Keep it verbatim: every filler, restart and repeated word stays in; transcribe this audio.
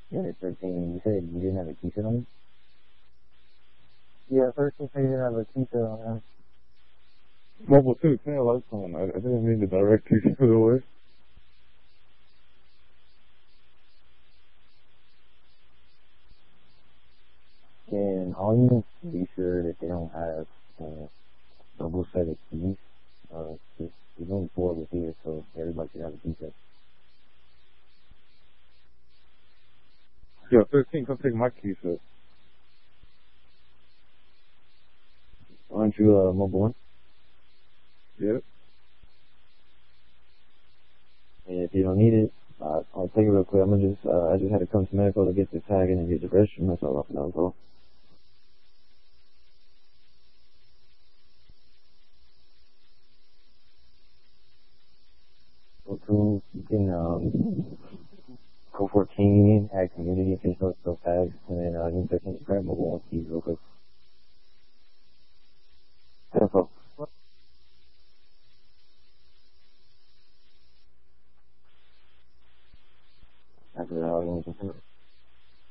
Unit thirteen, you said you didn't have a key set on you? Yeah, thirteen said you didn't have a key set on him. Mobile two, turn your lights on. I, I didn't mean to direct you the other way. And all you need to be sure that they don't have uh, double set of keys. Uh, just, there's only four of us here, so everybody should have a key set. Yo, thirteen, come take my key set. Aren't you uh, mobile one? Yep. And if you don't need it, uh, I'll take it real quick. I'm gonna just, uh, I just had to come to medical to get the tag in and get the restroom. That's all. That was all. So two, you can um, go fourteen, add community, finish those those tags, and then uh, you can grab mobile one keys real quick. That's all. After that, I'll go.